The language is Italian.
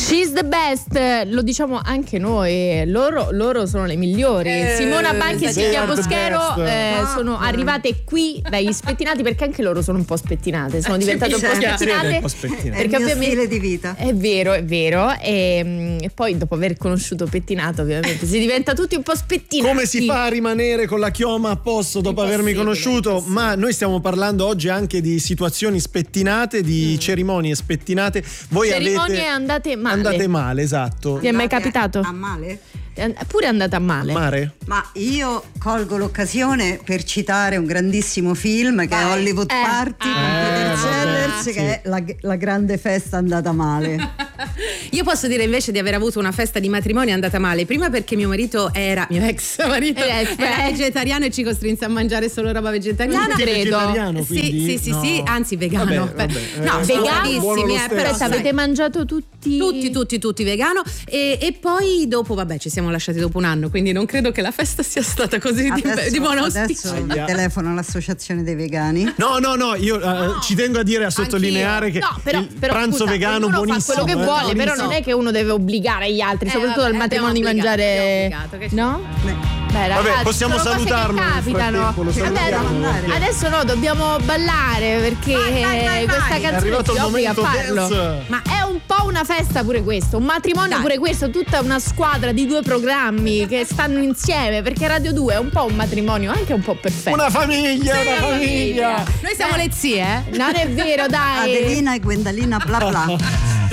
She's the best, lo diciamo anche noi, loro sono le migliori. Simona Banchi e Silvia Boschero sono arrivate qui dagli spettinati, perché anche loro sono un po' spettinate, sono diventate un po' spettinate, perché ovviamente stile di vita. È vero. E poi dopo aver conosciuto Pettinato ovviamente si diventa tutti un po' spettinati. Come si fa a rimanere con la chioma a posto dopo avermi conosciuto? Ma noi stiamo parlando oggi anche di situazioni spettinate, di cerimonie spettinate. Voi cerimonie andate male, esatto. Ti è mai capitato? A male? Pure è andata male. Mare? Ma io colgo l'occasione per citare un grandissimo film che è Hollywood Party con Peter Sellers, che è la grande festa andata male. Io posso dire invece di aver avuto una festa di matrimonio andata male, prima perché mio ex marito era vegetariano e ci costrinse a mangiare solo roba vegetariana. Credo. Sì, anzi vegano. Vabbè. No, veganissimi, però avete mangiato tutti vegano e poi dopo ci siamo lasciati dopo un anno, quindi non credo che la festa sia stata così di buon auspicio. Adesso telefono all'associazione dei vegani. No, io ci tengo a sottolineare che il pranzo vegano buonissimo. Fa quello che vuole, però non è che uno deve obbligare gli altri, soprattutto al matrimonio, di mangiare. No? Beh, ragazzi, vabbè, possiamo salutarlo. Capitano. Adesso dobbiamo ballare, perché questa canzone ci obbliga a farlo. Ma è un po' una festa pure questo, un matrimonio pure questo, tutta una squadra di 2 programmi che stanno insieme, perché Radio 2 è un po' un matrimonio anche un po' perfetto. Una famiglia. Noi siamo le zie. Non è vero, dai. Adelina e Gwendalina bla bla.